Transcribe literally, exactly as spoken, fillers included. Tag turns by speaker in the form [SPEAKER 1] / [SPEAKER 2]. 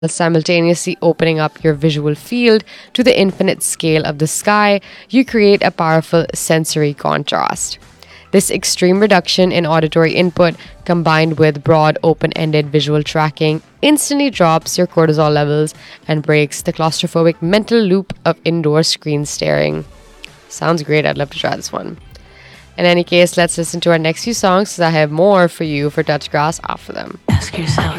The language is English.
[SPEAKER 1] simultaneously opening up your visual field to the infinite scale of the sky, you create a powerful sensory contrast. This extreme reduction in auditory input, combined with broad, open ended visual tracking, instantly drops your cortisol levels and breaks the claustrophobic mental loop of indoor screen staring. Sounds great. I'd love to try this one. In any case, let's listen to our next few songs because I have more for you for Touch Grass after them.
[SPEAKER 2] Ask yourself